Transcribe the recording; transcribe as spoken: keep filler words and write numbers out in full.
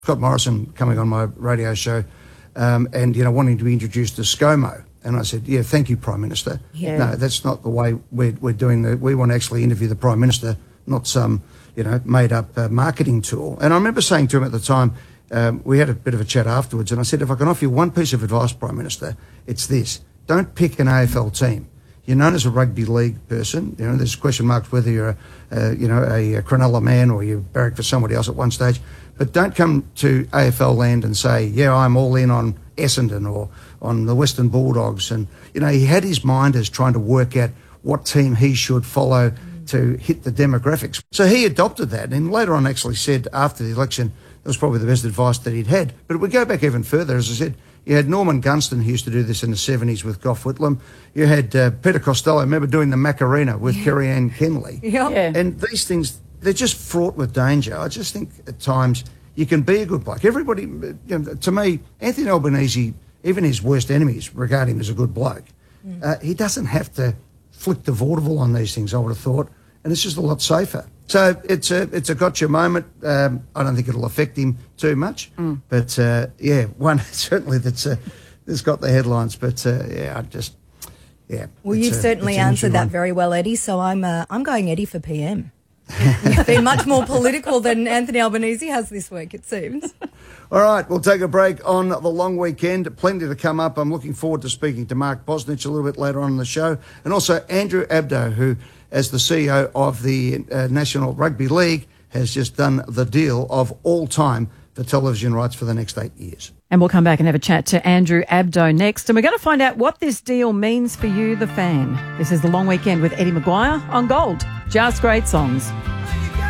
Scott Morrison coming on my radio show um, and, you know, wanting to be introduced as ScoMo. And I said, yeah, thank you, Prime Minister. Yeah. No, that's not the way we're, we're doing it. We want to actually interview the Prime Minister, not some, you know, made-up uh, marketing tool. And I remember saying to him at the time, um, we had a bit of a chat afterwards, and I said, if I can offer you one piece of advice, Prime Minister, it's this. Don't pick an A F L team. You're known as a rugby league person. You know, there's question marks whether you're, a, uh, you know, a, a Cronulla man or you barrack for somebody else at one stage. But don't come to A F L land and say, yeah, I'm all in on Essendon or on the Western Bulldogs. And, you know, he had his mind as trying to work out what team he should follow to hit the demographics. So he adopted that and later on actually said after the election that was probably the best advice that he'd had. But we go back even further, as I said, you had Norman Gunston, who used to do this in the seventies with Gough Whitlam. You had uh, Peter Costello, I remember doing the Macarena with yeah. Kerry Ann Kenley. Yeah. yeah. And these things, they're just fraught with danger. I just think at times you can be a good bloke. Everybody, you know, to me, Anthony Albanese, even his worst enemies regard him as a good bloke. Mm. Uh, he doesn't have to flick the vaudeville on these things, I would have thought, and it's just a lot safer. So it's a it's a gotcha moment. Um, I don't think it'll affect him too much, mm. but uh, yeah, one certainly that's uh, that's got the headlines. But uh, yeah, I just yeah. Well, you've a, certainly answered that one. very well, Eddie. So I'm uh, I'm going Eddie for P M. You've been much more political than Anthony Albanese has this week, it seems. All right, we'll take a break on the long weekend. Plenty to come up. I'm looking forward to speaking to Mark Bosnich a little bit later on in the show, and also Andrew Abdo, who, as the C E O of the uh, National Rugby League, has just done the deal of all time for television rights for the next eight years. And we'll come back and have a chat to Andrew Abdo next. And we're going to find out what this deal means for you, the fan. This is The Long Weekend with Eddie Maguire on Gold. Just great songs.